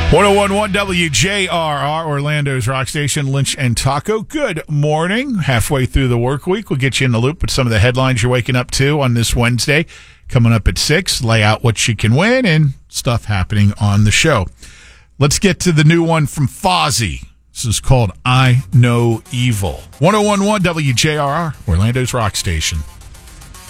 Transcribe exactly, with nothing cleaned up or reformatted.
ten eleven W J R R, Orlando's rock station, Lynch and Taco. Good morning. Halfway through the work week, we'll get you in the loop with some of the headlines you're waking up to on this Wednesday. Coming up at six, lay out what you can win and stuff happening on the show. Let's get to the new one from Fozzy. This is called I Know Evil. ten eleven W J R R, Orlando's rock station.